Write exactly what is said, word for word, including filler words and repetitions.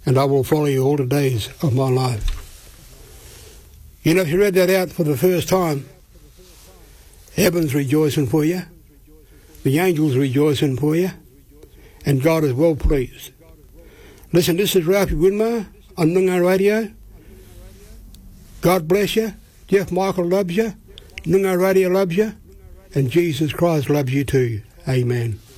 and I will follow you all the days of my life. You know, if you read that out for the first time, heaven's rejoicing for you, the angels rejoicing for you, and God is well pleased. Listen, this is Ralphie Winmar on Noongar Radio. God bless you. Jeff Michael loves you. Noongar Radio loves you. And Jesus Christ loves you too. Amen.